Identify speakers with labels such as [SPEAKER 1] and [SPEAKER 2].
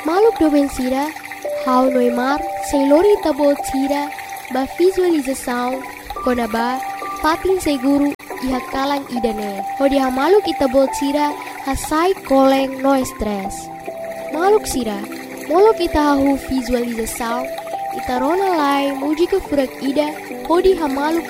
[SPEAKER 1] Maluk doben sira, hau noimar, seilori tabot sira, ba visualização, konaba, patin seguru, iha kalang idane. Hodi ha maluk itabot sira, hasai koleng no stress. Maluk sira, molok ita hahu visualização, ita rona lai muji ke furak ida, hodi ha maluk